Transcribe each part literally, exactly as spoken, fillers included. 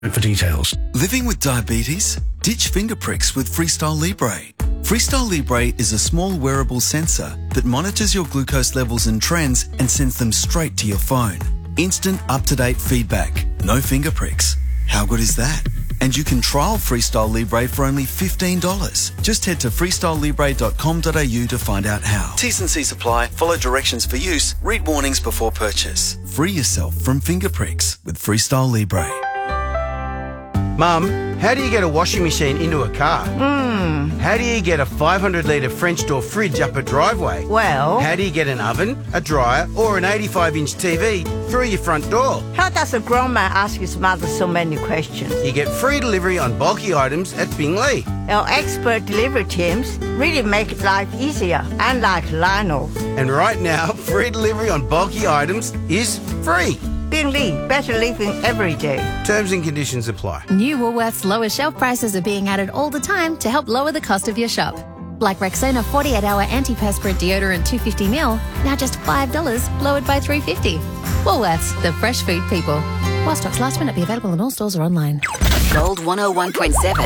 for details. Living with diabetes? Ditch finger pricks with Freestyle Libre. Freestyle Libre is a small wearable sensor that monitors your glucose levels and trends and sends them straight to your phone. Instant up-to-date feedback. No finger pricks. How good is that? And you can trial Freestyle Libre for only fifteen dollars. Just head to freestyle libre dot com dot a u to find out how. T's and C's apply. Follow directions for use. Read warnings before purchase. Free yourself from finger pricks with Freestyle Libre. Mum, how do you get a washing machine into a car? Hmm. How do you get a five hundred litre French door fridge up a driveway? Well... How do you get an oven, a dryer or an eighty-five inch T V through your front door? How does a grown man ask his mother so many questions? You get free delivery on bulky items at Bingley. Our expert delivery teams really make life easier, unlike Lionel. And right now, free delivery on bulky items is free. Bingley, better living every day. Terms and conditions apply. New Woolworths lower shelf prices are being added all the time to help lower the cost of your shop. Like Rexona forty-eight hour antiperspirant deodorant two hundred fifty milliliters, now just five dollars, lowered by three dollars fifty. Woolworths, the fresh food people. While stocks last, may not be available in all stores or online. Gold one oh one point seven.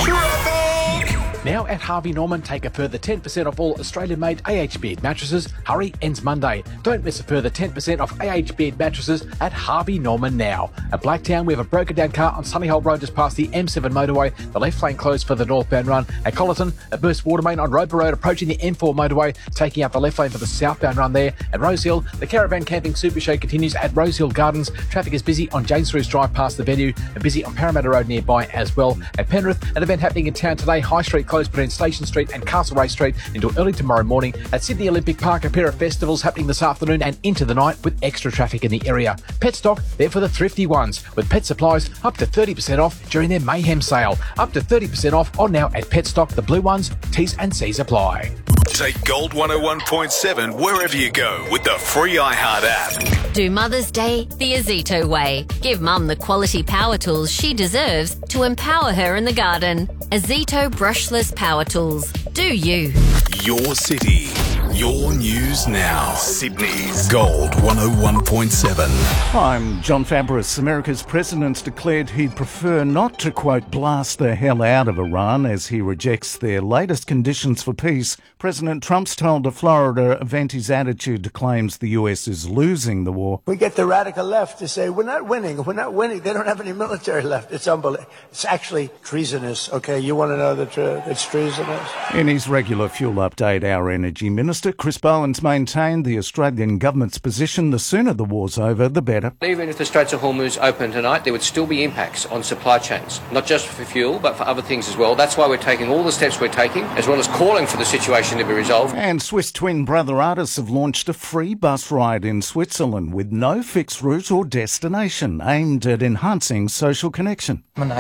Now at Harvey Norman, take a further ten percent off all Australian-made A H Beard mattresses. Hurry, ends Monday. Don't miss a further ten percent off A H Beard mattresses at Harvey Norman now. At Blacktown, we have a broken-down car on Sunnyhole Road just past the M seven motorway. The left lane closed for the northbound run. At Colleton, a burst water main on Roper Road approaching the M four motorway, taking out the left lane for the southbound run there. At Rosehill, the Caravan Camping Super Show continues at Rosehill Gardens. Traffic is busy on James Roos Drive past the venue and busy on Parramatta Road nearby as well. At Penrith, an event happening in town today. High Street closed between Station Street and Castlereagh Street until early tomorrow morning. At Sydney Olympic Park, a pair of festivals happening this afternoon and into the night with extra traffic in the area. Petstock, there for the thrifty ones, with pet supplies up to thirty percent off during their Mayhem sale. Up to thirty percent off on now at Petstock. The blue ones, T's and C's apply. Take Gold one oh one point seven wherever you go with the free iHeart app. Do Mother's Day the Azito way. Give Mum the quality power tools she deserves to empower her in the garden. Azito brushless power tools. Do you? Your city. Your news now. Sydney's Gold one oh one point seven. I'm John Fabris. America's president declared he'd prefer not to, quote, blast the hell out of Iran as he rejects their latest conditions for peace. President Trump's told a Florida event his attitude to claims the U S is losing the war. We get the radical left to say, we're not winning, we're not winning. They don't have any military left. It's unbelievable. It's actually treasonous, okay? You want to know the truth? It's treasonous. In his regular fuel update, our energy minister, Chris Bowen's maintained the Australian government's position: the sooner the war's over, the better. Even if the Straits of Hormuz open tonight, there would still be impacts on supply chains, not just for fuel, but for other things as well. That's why we're taking all the steps we're taking, as well as calling for the situation to be resolved. And Swiss twin brother artists have launched a free bus ride in Switzerland with no fixed route or destination, aimed at enhancing social connection.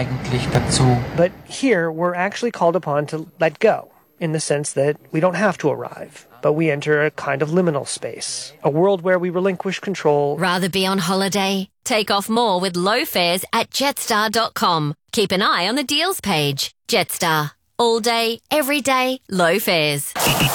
But here, we're actually called upon to let go, in the sense that we don't have to arrive, but we enter a kind of liminal space, a world where we relinquish control. Rather be on holiday? Take off more with low fares at jetstar dot com. Keep an eye on the deals page. Jetstar. All day, every day, low fares.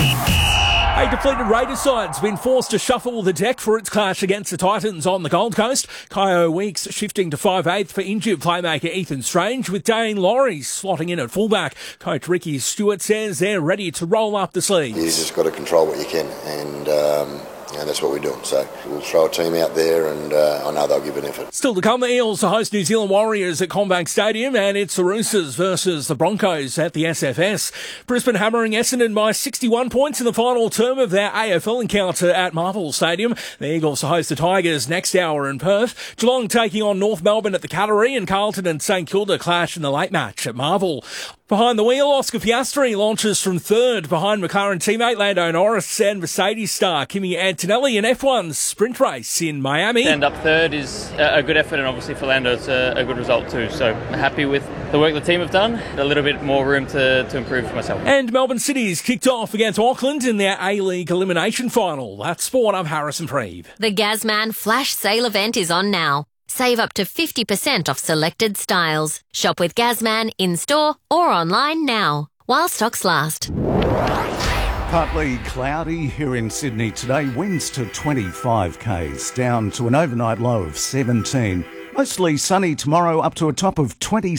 A depleted Raiders side's been forced to shuffle the deck for its clash against the Titans on the Gold Coast. Kyo Weeks shifting to five eighth for injured playmaker Ethan Strange, with Dane Laurie slotting in at fullback. Coach Ricky Stewart says they're ready to roll up the sleeves. You just got to control what you can, and um, you know, that's what we're doing. So we'll throw a team out there, and uh, I know they'll give an effort. Still to come, the Eels to host New Zealand Warriors at CommBank Stadium, and it's the Roosters versus the Broncos at the S F S. Brisbane hammering Essendon by sixty-one points in the final term of their A F L encounter at Marvel Stadium. The Eagles to host the Tigers next hour in Perth. Geelong taking on North Melbourne at the Cattery, and Carlton and St Kilda clash in the late match at Marvel. Behind the wheel, Oscar Piastri launches from third behind McLaren teammate Lando Norris and Mercedes star Kimi Antonelli in F one's sprint race in Miami. End up third is a good effort, and obviously for Lando it's a, a good result too. So happy with the work the team have done. A little bit more room to, to improve for myself. And Melbourne City's kicked off against Auckland in their A-League elimination final. That's sport. I'm Harrison Preeve. The Gazman Flash Sale event is on now. Save up to fifty percent off selected styles. Shop with Gazman in-store or online now, while stocks last. Partly cloudy here in Sydney today. Winds to twenty-five k's, down to an overnight low of seventeen. Mostly sunny tomorrow, up to a top of twenty.